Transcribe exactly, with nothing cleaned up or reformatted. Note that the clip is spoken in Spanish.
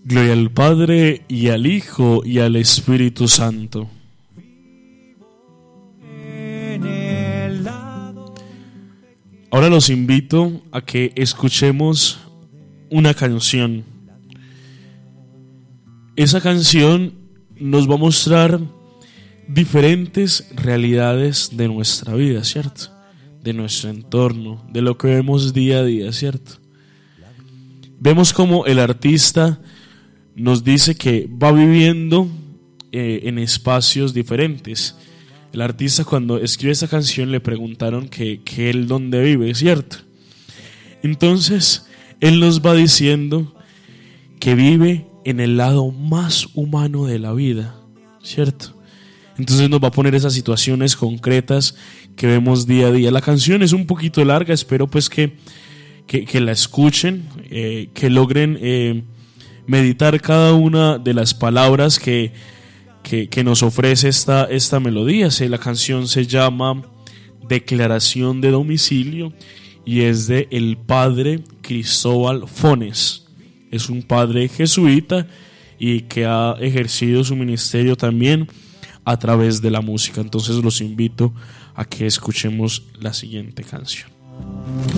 Gloria al Padre, y al Hijo, y al Espíritu Santo. Ahora los invito a que escuchemos una canción. Esa canción nos va a mostrar diferentes realidades de nuestra vida, ¿cierto? De nuestro entorno, de lo que vemos día a día, ¿cierto? Vemos como el artista nos dice que va viviendo eh, en espacios diferentes. El artista, cuando escribe esta canción, le preguntaron que, que él dónde vive, ¿cierto? Entonces él nos va diciendo que vive en el lado más humano de la vida, ¿cierto? Entonces nos va a poner esas situaciones concretas que vemos día a día. La canción es un poquito larga, espero pues que, que, que la escuchen, eh, que logren eh, meditar cada una de las palabras que, que, que nos ofrece esta, esta melodía. La canción se llama Declaración de Domicilio y es de el padre Cristóbal Fones. Es un padre jesuita y que ha ejercido su ministerio también a través de la música. Entonces los invito a que escuchemos la siguiente canción.